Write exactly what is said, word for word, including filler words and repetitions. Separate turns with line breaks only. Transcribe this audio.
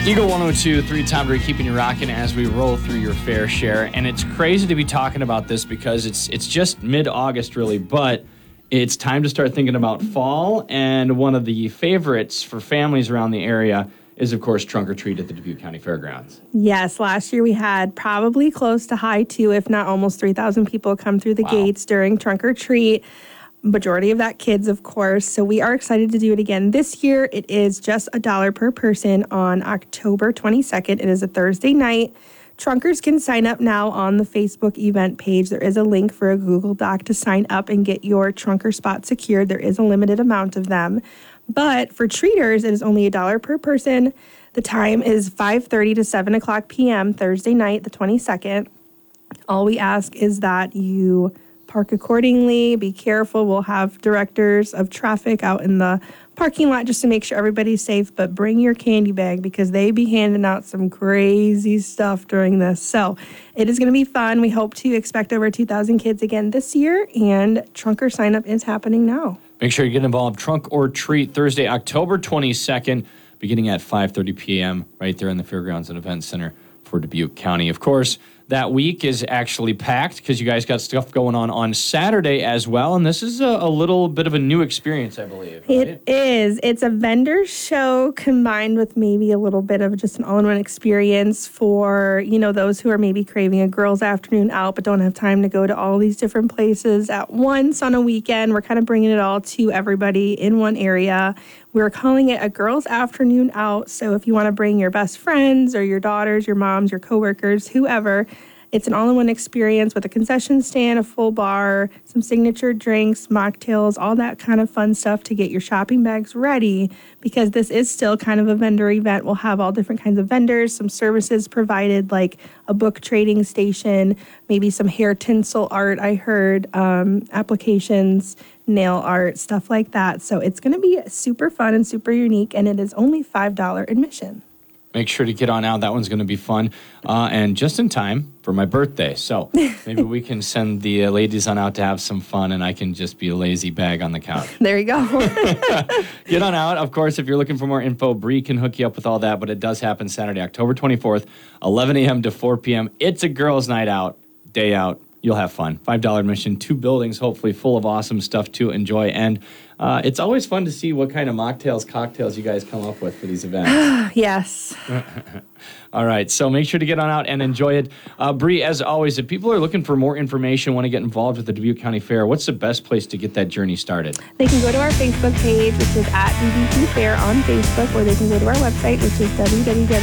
Eagle one oh two, three Tom Brady keeping you rocking as we roll through your fair share. And it's crazy to be talking about this because it's it's just mid-August really, but it's time to start thinking about fall. And one of the favorites for families around the area is, of course, Trunk or Treat at the Dubuque County Fairgrounds.
Yes, last year we had probably close to high two, if not almost three thousand people come through the
Wow.
gates during Trunk or Treat. Majority of that kids, of course. So we are excited to do it again this year. It is just a dollar per person on October twenty-second. It is a Thursday night. Trunkers can sign up now on the Facebook event page. There is a link for a Google Doc to sign up and get your trunker spot secured. There is a limited amount of them. But for treaters, it is only a dollar per person. The time is five thirty to seven o'clock p.m. Thursday night, the twenty-second. All we ask is that you park accordingly, be careful. We'll have directors of traffic out in the parking lot just to make sure everybody's safe, but bring your candy bag because they be handing out some crazy stuff during this. So it is going to be fun. We hope to expect over two thousand kids again this year, and Trunker sign up is happening now.
Make sure you get involved. Trunk or Treat, Thursday, October twenty-second, beginning at five thirty p.m. right there in the Fairgrounds and Event Center for Dubuque County. Of course, that week is actually packed because you guys got stuff going on on Saturday as well. And this is a, a little bit of a new experience, I believe. Right?
It is. It's a vendor show combined with maybe a little bit of just an all-in-one experience for, you know, those who are maybe craving a girls' afternoon out but don't have time to go to all these different places at once on a weekend. We're kind of bringing it all to everybody in one area. We're calling it a girls' afternoon out. So if you want to bring your best friends or your daughters, your moms, your coworkers, whoever, it's an all-in-one experience with a concession stand, a full bar, some signature drinks, mocktails, all that kind of fun stuff to get your shopping bags ready because this is still kind of a vendor event. We'll have all different kinds of vendors, some services provided like a book trading station, maybe some hair tinsel art, I heard, um, applications, nail art, stuff like that. So it's going to be super fun and super unique, and it is only five dollars admission.
Make sure to get on out. That one's going to be fun. Uh, and just in time for my birthday. So maybe we can send the uh, ladies on out to have some fun, and I can just be a lazy bag on the couch.
There you go.
Get on out. Of course, if you're looking for more info, Bree can hook you up with all that. But it does happen Saturday, October twenty-fourth, eleven a.m. to four p.m. It's a girls' night out, day out. You'll have fun. five dollars admission, two buildings, hopefully full of awesome stuff to enjoy. And uh, it's always fun to see what kind of mocktails, cocktails you guys come up with for these events.
Yes.
All right, so make sure to get on out and enjoy it. Uh, Bree, as always, if people are looking for more information, want to get involved with the Dubuque County Fair, what's the best place to get that journey started?
They can go to our Facebook page, which is at D B Q Fair on Facebook, or they can go to our website, which is w w w